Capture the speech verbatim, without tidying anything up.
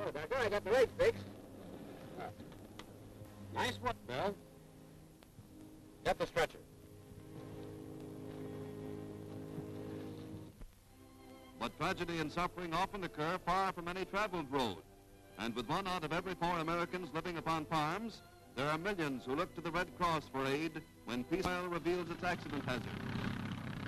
Hello, Doctor. I got the leg fixed. Uh, nice work, Bill. Get the stretcher. But tragedy and suffering often occur far from any traveled road. And with one out of every four Americans living upon farms, there are millions who look to the Red Cross for aid when peace oil reveals its accident hazard.